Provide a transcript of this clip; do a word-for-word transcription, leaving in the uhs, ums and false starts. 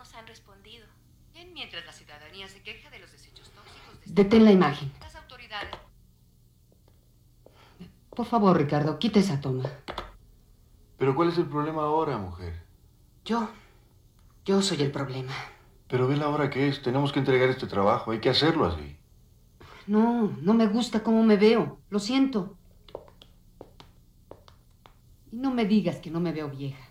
nos han respondido. Bien, mientras la ciudadanía se queja de los desechos tóxicos... De Detén la imagen. Las autoridades... Por favor, Ricardo, quita esa toma. ¿Pero cuál es el problema ahora, mujer? Yo, yo soy el problema. Pero ve la hora que es. Tenemos que entregar este trabajo. Hay que hacerlo así. No, no me gusta cómo me veo. Lo siento. Y no me digas que no me veo vieja.